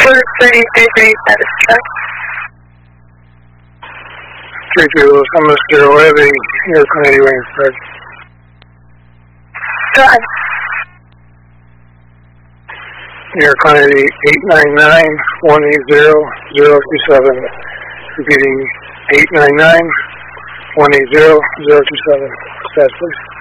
33 status check. 320, Mr. Levy, New York 180 range, Fred. Go ahead. New York 180, 899-180-027. Repeating, 899-180-027. Status, please.